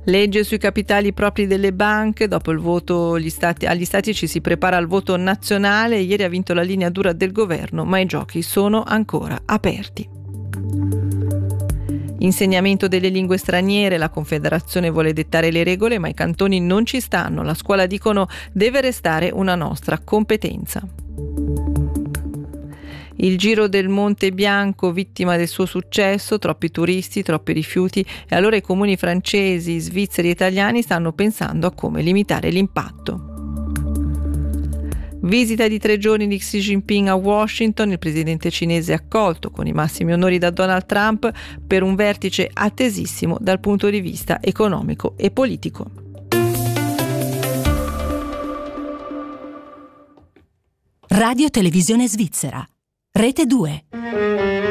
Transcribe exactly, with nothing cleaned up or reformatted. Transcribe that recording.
Legge sui capitali propri delle banche, dopo il voto gli stati, agli stati ci si prepara al voto nazionale. Ieri ha vinto la linea dura del governo, ma i giochi sono ancora aperti. Insegnamento delle lingue straniere, la Confederazione vuole dettare le regole, ma i cantoni non ci stanno. La scuola, dicono, deve restare una nostra competenza. Il Giro del Monte Bianco, vittima del suo successo, troppi turisti, troppi rifiuti, e allora i comuni francesi, svizzeri e italiani stanno pensando a come limitare l'impatto. Visita di tre giorni di Xi Jinping a Washington, il presidente cinese è accolto con i massimi onori da Donald Trump per un vertice attesissimo dal punto di vista economico e politico. Radio Televisione Svizzera, Rete due.